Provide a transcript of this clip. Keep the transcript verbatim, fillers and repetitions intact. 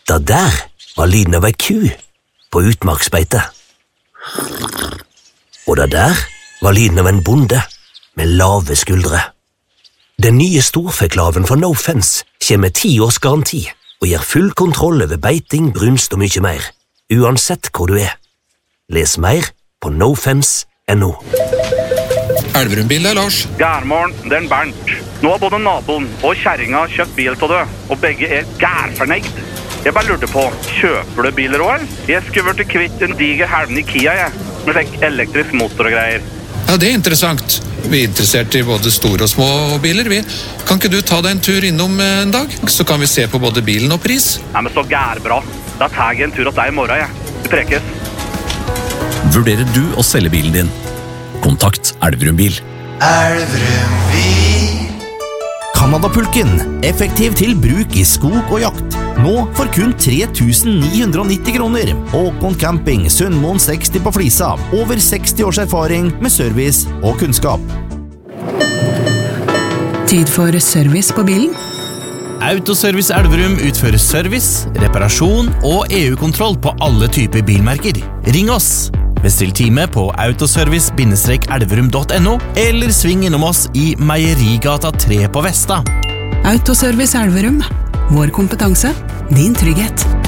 Det der var lyden av ei ku på utmarksbeite. Og det der var lyden av en bonde med lave skuldre. Den nye storfeklaven fra Nofence kommer med ti års garanti og gir full kontroll over beiting, brunst og mye mer, uansett hvor du er. Les mer på nofence punktum no. Elverum-bil, Lars. Gærmorgen, det er Bernt. Nå har både naboen og kjerringa kjøpt bil til deg, og begge er gærfornøyd. Jeg bare lurte på, kjøper du biler også? Jeg skulle vært kvitt en diger helven i Kia, jeg, med fikk elektrisk motor og greier. Ja, det er interessant. Vi er interessert i både store og små biler. Vi. Kan ikke du ta deg en tur innom en dag? Så kan vi se på både bilen og pris. Nei, men så gærbra. Da tar jeg en tur hos deg i morgen, jeg. Vi prekes. Vurderer du å selge bilen din? Kontakt Elverum Bil. Elverum Bil. Canadapulken, effektiv til bruk i skog og jakt. Nå for kun tre tusen ni hundre nitti kroner. Håkon Camping, Sundmoen seksti på Flisa. Over seksti års erfaring med service og kunnskap. Tid for service på bilen. Autoservice Elverum utfører service, reparasjon og E U-kontroll på alle typer bilmerker. Ring oss! Bestill time på autoservice elverum punktum no eller sving innom oss i Meierigata tre på Vesta. Autoservice Elverum. Vår kompetanse, din trygghet.